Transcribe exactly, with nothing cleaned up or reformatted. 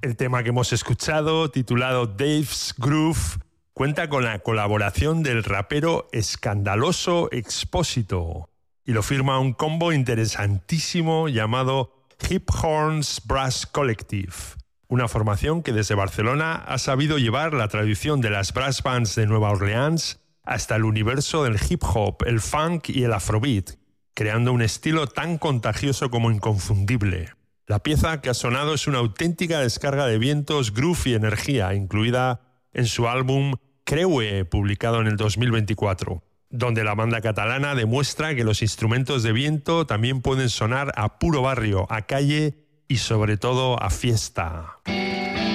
El tema que hemos escuchado, titulado Dave's Groove, cuenta con la colaboración del rapero Escandaloso Expósito y lo firma un combo interesantísimo llamado Hip Horns Brass Collective, una formación que desde Barcelona ha sabido llevar la tradición de las brass bands de Nueva Orleans hasta el universo del hip hop, el funk y el afrobeat, creando un estilo tan contagioso como inconfundible. La pieza que ha sonado es una auténtica descarga de vientos, groove y energía, incluida en su álbum Creue, publicado en el dos mil veinticuatro, donde la banda catalana demuestra que los instrumentos de viento también pueden sonar a puro barrio, a calle y sobre todo a fiesta.